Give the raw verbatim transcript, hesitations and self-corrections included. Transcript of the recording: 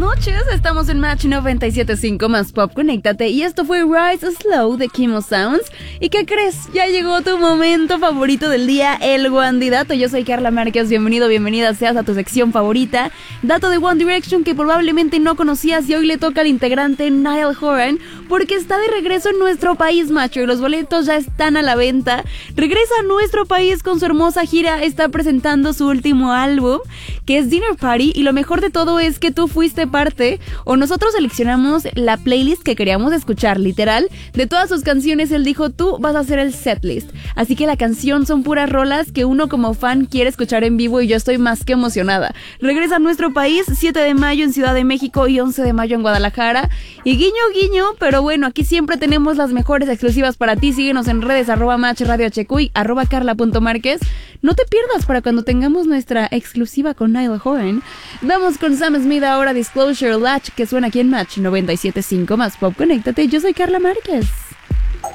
noches, estamos en Match noventa y siete punto cinco más Pop, conéctate. Y esto fue Rise Slow de Kimo Sounds. ¿Y qué crees? Ya llegó tu momento favorito del día, el Wandidato. Yo soy Carla Márquez, bienvenido, bienvenida seas a tu sección favorita. Dato de One Direction que probablemente no conocías y hoy le toca al integrante Niall Horan porque está de regreso en nuestro país, macho, y los boletos ya están a la venta. Regresa a nuestro país con su hermosa gira, está presentando su último álbum, que es Dinner Party, y lo mejor de todo es que tú fuiste parte, o nosotros seleccionamos la playlist que queríamos escuchar, literal, de todas sus canciones. Él dijo, tú vas a hacer el setlist, así que la canción son puras rolas que uno como fan quiere escuchar en vivo y yo estoy más que emocionada. Regresa a nuestro país, siete de mayo en Ciudad de México y once de mayo en Guadalajara, y guiño guiño, pero bueno, aquí siempre tenemos las mejores exclusivas para ti. Síguenos en redes, arroba match radio hq y arroba carla.márquez. No te pierdas para cuando tengamos nuestra exclusiva con Niall Horan. Vamos con Sam Smith ahora, Disclosure Latch, que suena aquí en Match noventa y siete punto cinco más Pop, conéctate. Yo soy Carla Márquez.